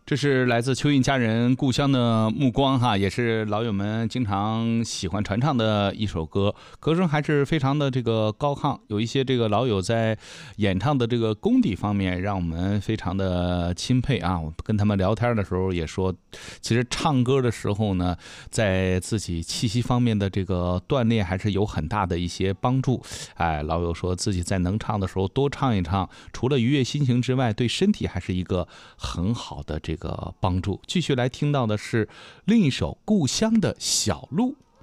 这是来自蚯蚓家人故乡的目光哈，也是老友们经常喜欢传唱的一首歌，歌声还是非常的这个高亢，有一些这个老友在演唱的这个功底方面让我们非常的钦佩啊。我跟他们聊天的时候也说，其实唱歌的时候呢，在自己气息方面的这个锻炼还是有很大的一些帮助。老友说自己在能唱的时候多唱一唱，除了愉悦心情之外，对身体还是一个很好的这个帮助。继续来听到的是另一首《故乡的小路》。